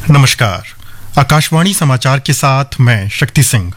नमस्कार। आकाशवाणी समाचार के साथ मैं शक्ति सिंह।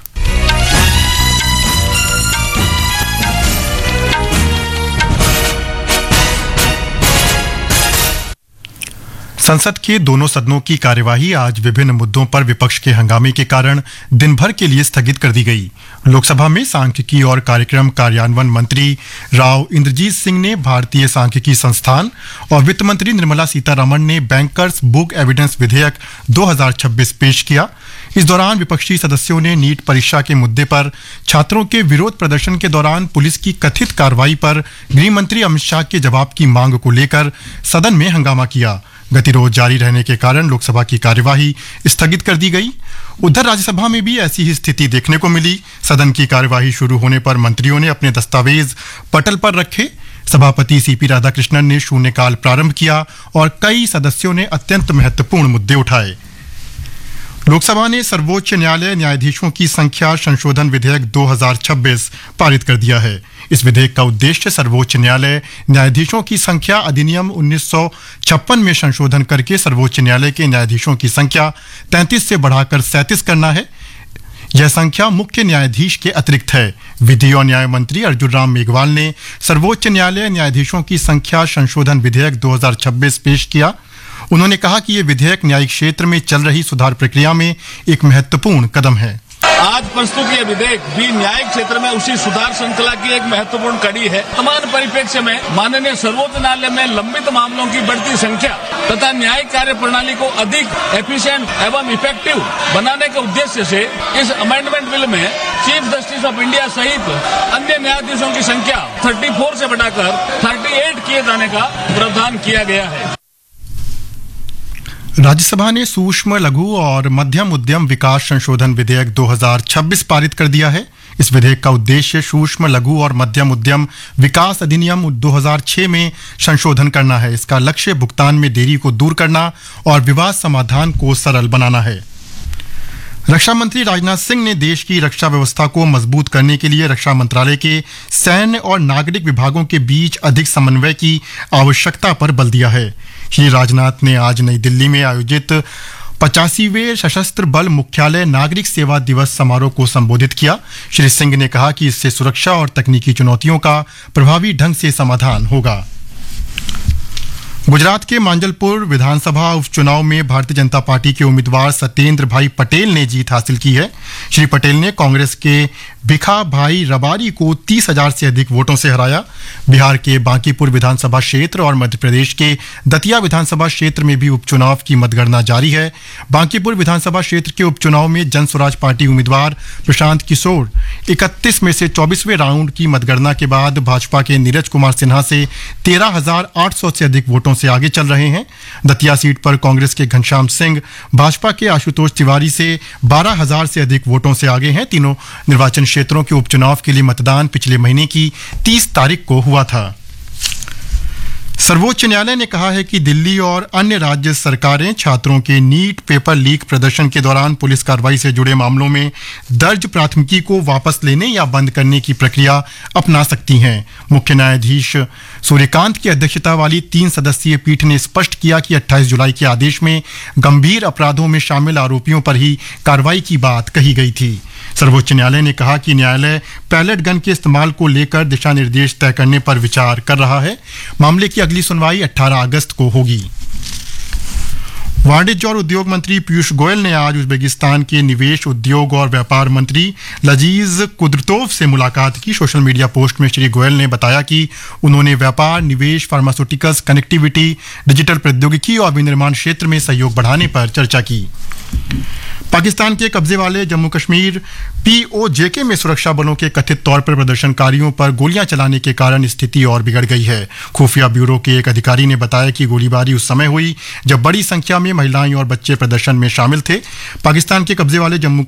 संसद के दोनों सदनों की कार्यवाही आज विभिन्न मुद्दों पर विपक्ष के हंगामे के कारण दिन भर के लिए स्थगित कर दी गई। लोकसभा में सांख्यिकी और कार्यक्रम कार्यान्वयन मंत्री राव इंद्रजीत सिंह ने भारतीय सांख्यिकी संस्थान और वित्त मंत्री निर्मला सीतारमण ने बैंकर्स बुक एविडेंस विधेयक 2026 पेश किया। इस दौरान विपक्षी सदस्यों ने नीट परीक्षा के मुद्दे पर छात्रों के विरोध प्रदर्शन के दौरान पुलिस की कथित कार्रवाई पर गृह मंत्री अमित शाह के जवाब की मांग को लेकर सदन में हंगामा किया। गतिरोध जारी रहने के कारण लोकसभा की कार्यवाही स्थगित कर दी गई। उधर राज्यसभा में भी ऐसी ही स्थिति देखने को मिली। सदन की कार्यवाही शुरू होने पर मंत्रियों ने अपने दस्तावेज पटल पर रखे। सभापति सीपी राधाकृष्णन ने शून्यकाल प्रारंभ किया और कई सदस्यों ने अत्यंत महत्वपूर्ण मुद्दे उठाए। लोकसभा ने सर्वोच्च न्यायालय न्यायाधीशों की संख्या संशोधन विधेयक 2026 पारित कर दिया है। इस विधेयक का उद्देश्य सर्वोच्च न्यायालय न्यायाधीशों की संख्या अधिनियम 1956 में संशोधन करके सर्वोच्च न्यायालय के न्यायाधीशों की संख्या 33 से बढ़ाकर 37 करना है। यह संख्या मुख्य न्यायाधीश के अतिरिक्त है। विधि और न्याय मंत्री अर्जुन राम मेघवाल ने सर्वोच्च न्यायालय न्यायाधीशों की संख्या संशोधन विधेयक 2026 पेश किया। उन्होंने कहा कि यह विधेयक न्यायिक क्षेत्र में चल रही सुधार प्रक्रिया में एक महत्वपूर्ण कदम है। आज प्रस्तुत यह विधेयक भी न्यायिक क्षेत्र में उसी सुधार श्रृंखला की एक महत्वपूर्ण कड़ी है। वर्तमान परिप्रेक्ष्य में माननीय सर्वोच्च न्यायालय में लंबित मामलों की बढ़ती संख्या तथा न्यायिक कार्य प्रणाली को अधिक एफिशिएंट एवं इफेक्टिव बनाने के उद्देश्य से इस अमेंडमेंट बिल में चीफ जस्टिस ऑफ इंडिया सहित अन्य न्यायाधीशों की संख्या 34 से बढ़ाकर 38 किए जाने का प्रावधान किया गया है। राज्यसभा ने सूक्ष्म लघु और मध्यम उद्यम विकास संशोधन विधेयक 2026 पारित कर दिया है। इस विधेयक का उद्देश्य सूक्ष्म लघु और मध्यम उद्यम विकास अधिनियम 2006 में संशोधन करना है। इसका लक्ष्य भुगतान में देरी को दूर करना और विवाद समाधान को सरल बनाना है। रक्षा मंत्री राजनाथ सिंह ने देश की रक्षा व्यवस्था को मजबूत करने के लिए रक्षा मंत्रालय के सैन्य और नागरिक विभागों के बीच अधिक समन्वय की आवश्यकता पर बल दिया है। श्री राजनाथ ने आज नई दिल्ली में आयोजित 85वें सशस्त्र बल मुख्यालय नागरिक सेवा दिवस समारोह को संबोधित किया। श्री सिंह ने कहा कि इससे सुरक्षा और तकनीकी चुनौतियों का प्रभावी ढंग से समाधान होगा। गुजरात के मांजलपुर विधानसभा उपचुनाव में भारतीय जनता पार्टी के उम्मीदवार सत्येंद्र भाई पटेल ने जीत हासिल की है। श्री पटेल ने कांग्रेस के भिखा भाई रबारी को 30,000 से अधिक वोटों से हराया। बिहार के बांकीपुर विधानसभा क्षेत्र और मध्य प्रदेश के दतिया विधानसभा क्षेत्र में भी उपचुनाव की मतगणना जारी है। बांकीपुर विधानसभा क्षेत्र के उपचुनाव में जन स्वराज पार्टी उम्मीदवार प्रशांत किशोर 31 में से 24वें राउंड की मतगणना के बाद भाजपा के नीरज कुमार सिन्हा से 13,800 से अधिक वोटों से आगे चल रहे हैं। दतिया सीट पर कांग्रेस के घनश्याम सिंह भाजपा के आशुतोष तिवारी से 12,000 से अधिक वोटों से आगे हैं। तीनों निर्वाचन क्षेत्रों के उपचुनाव के लिए मतदान पिछले महीने की 30 तारीख को हुआ था। सर्वोच्च न्यायालय ने कहा है कि दिल्ली और अन्य राज्य सरकारें छात्रों के नीट पेपर लीक प्रदर्शन के दौरान पुलिस कार्रवाई से जुड़े मामलों में दर्ज प्राथमिकी को वापस लेने या बंद करने की प्रक्रिया अपना सकती हैं। मुख्य न्यायाधीश सूर्यकांत की अध्यक्षता वाली 3 सदस्यीय पीठ ने स्पष्ट किया कि 28 जुलाई के आदेश में गंभीर अपराधों में शामिल आरोपियों पर ही कार्रवाई की बात कही गई थी। सर्वोच्च न्यायालय ने कहा कि न्यायालय पैलेट गन के इस्तेमाल को लेकर दिशा निर्देश तय करने पर विचार कर रहा है। मामले की अगली सुनवाई 18 अगस्त को होगी। वाणिज्य और उद्योग मंत्री पीयूष गोयल ने आज उज्बेकिस्तान के निवेश उद्योग और व्यापार मंत्री लजीज कुद्रतोव से मुलाकात की। सोशल मीडिया पोस्ट में श्री गोयल ने बताया कि उन्होंने व्यापार, निवेश, फार्मास्यूटिकल्स, कनेक्टिविटी, डिजिटल प्रौद्योगिकी और विनिर्माण क्षेत्र में सहयोग बढ़ाने पर चर्चा की। पाकिस्तान के कब्जे वाले जम्मू कश्मीर POJK में सुरक्षा बलों के कथित तौर पर प्रदर्शनकारियों पर गोलियां चलाने के कारण स्थिति और बिगड़ गई है। खुफिया ब्यूरो के एक अधिकारी ने बताया कि गोलीबारी उस समय हुई जब बड़ी संख्या में महिलाएं और बच्चे प्रदर्शन में शामिल थे। पाकिस्तान के कब्जे वाले जम्मू